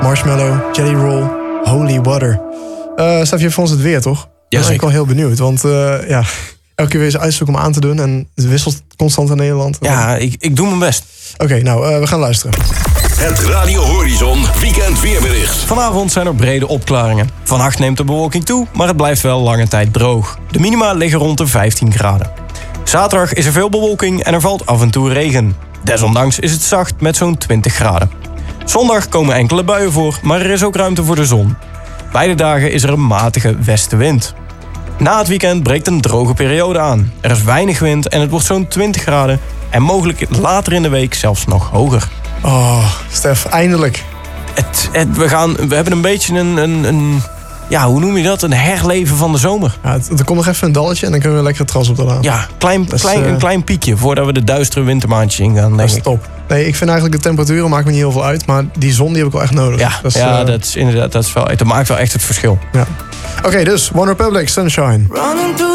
marshmallow, jelly roll, holy water. Stef, je hebt voor ons het weer, toch? Ja, ben ik wel heel benieuwd, want elke keer weer eens uitzoeken om aan te doen. En het wisselt constant in Nederland. Ja, ik doe mijn best. Oké, we gaan luisteren. Het Radio Horizon Weekend Weerbericht. Vanavond zijn er brede opklaringen. Vannacht neemt de bewolking toe, maar het blijft wel lange tijd droog. De minima liggen rond de 15 graden. Zaterdag is er veel bewolking en er valt af en toe regen. Desondanks is het zacht met zo'n 20 graden. Zondag komen enkele buien voor, maar er is ook ruimte voor de zon. Beide dagen is er een matige westenwind. Na het weekend breekt een droge periode aan. Er is weinig wind en het wordt zo'n 20 graden... en mogelijk later in de week zelfs nog hoger. Oh, Stef, eindelijk. We hebben een beetje een hoe noem je dat? Een herleven van de zomer. Ja, er komt nog even een dalletje en dan kunnen we lekker het gras op aan. Ja, een klein piekje voordat we de duistere wintermaandjes ingaan, denk ik. Dat is top. Nee, ik vind eigenlijk de temperaturen maakt me niet heel veel uit, maar die zon die heb ik wel echt nodig. Ja, dat is inderdaad, dat maakt wel echt het verschil. Ja. Oké, dus One Republic, Sunshine.